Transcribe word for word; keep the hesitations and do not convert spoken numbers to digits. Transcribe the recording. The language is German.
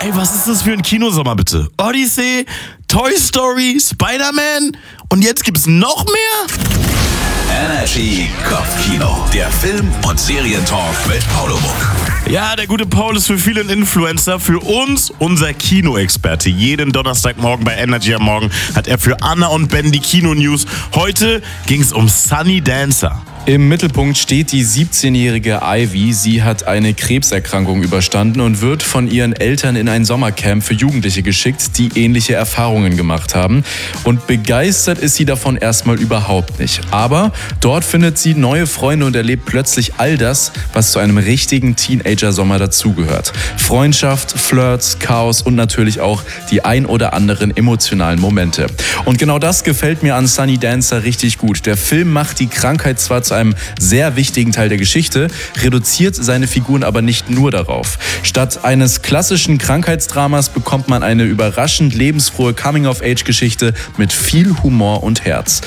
Ey, was ist das für ein Kinosommer, bitte? Odyssey, Toy Story, Spider-Man und jetzt gibt's noch mehr? Energy Kopfkino, der Film- und Serientalk mit Paulo Muck. Ja, der gute Paul ist für viele ein Influencer, für uns unser Kinoexperte. Jeden Donnerstagmorgen bei Energy am Morgen hat er für Anna und Ben die Kino-News. Heute ging's um Sunny Dancer. Im Mittelpunkt steht die siebzehnjährige Ivy. Sie hat eine Krebserkrankung überstanden und wird von ihren Eltern in ein Sommercamp für Jugendliche geschickt, die ähnliche Erfahrungen gemacht haben. Und begeistert ist sie davon erstmal überhaupt nicht. Aber dort findet sie neue Freunde und erlebt plötzlich all das, was zu einem richtigen Teenager-Sommer dazugehört. Freundschaft, Flirts, Chaos und natürlich auch die ein oder anderen emotionalen Momente. Und genau das gefällt mir an Sunny Dancer richtig gut. Der Film macht die Krankheit zwar zu einem sehr wichtigen Teil der Geschichte, reduziert seine Figuren aber nicht nur darauf. Statt eines klassischen Krankheitsdramas bekommt man eine überraschend lebensfrohe Coming-of-Age-Geschichte mit viel Humor und Herz.